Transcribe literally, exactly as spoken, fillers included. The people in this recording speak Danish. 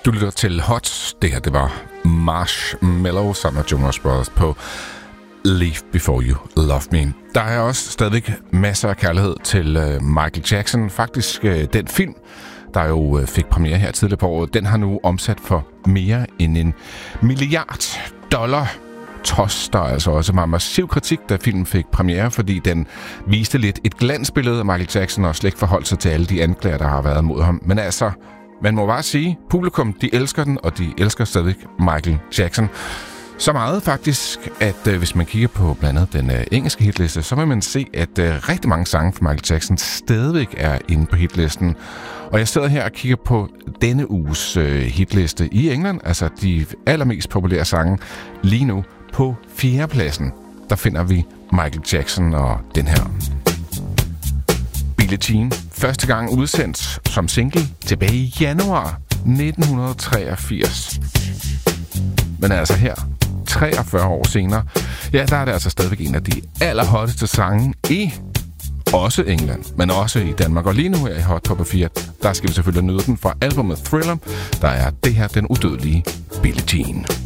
Du lytter til Hot. Det her, det var Marshmello sammen med Jonas Brothers på Leave Before You Love Me. Der er også stadigvæk masser af kærlighed til uh, Michael Jackson. Faktisk uh, den film, der jo uh, fik premiere her tidligere på året, den har nu omsat for mere end en milliard dollar. Trods der er altså også meget massiv kritik, da filmen fik premiere, fordi den viste lidt et glansbillede af Michael Jackson og slet ikke forholdt sig til alle de anklager, der har været mod ham. Men altså, man må bare sige, publikum, de elsker den, og de elsker stadig Michael Jackson. Så meget faktisk, at øh, hvis man kigger på blandt andet den øh, engelske hitliste, så vil man se, at øh, rigtig mange sange fra Michael Jackson stadigvæk er inde på hitlisten. Og jeg sidder her og kigger på denne uges øh, hitliste i England, altså de allermest populære sange lige nu. På fjerdepladsen, der finder vi Michael Jackson og den her Billie Jean. Første gang udsendt som single tilbage i januar nitten treogfirs. Men altså her, treogfyrre år senere, ja, der er det altså stadigvæk en af de allerhotteste sange i også England, men også i Danmark. Og lige nu her i Hot Top fire, der skal vi selvfølgelig nyde den fra albumet Thriller. Der er det her, den udødelige Billie Jean.